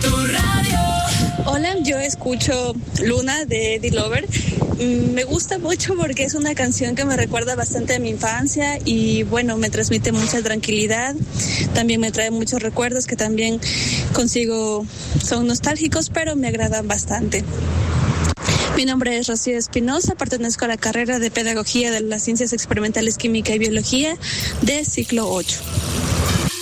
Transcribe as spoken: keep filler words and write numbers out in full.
Hola, yo escucho Luna de Eddie Lover. Me gusta mucho porque es una canción que me recuerda bastante a mi infancia y bueno, me transmite mucha tranquilidad. También me trae muchos recuerdos que también consigo, son nostálgicos, pero me agradan bastante. Mi nombre es Rocío Espinosa, pertenezco a la carrera de Pedagogía de las Ciencias Experimentales Química y Biología de ciclo ocho.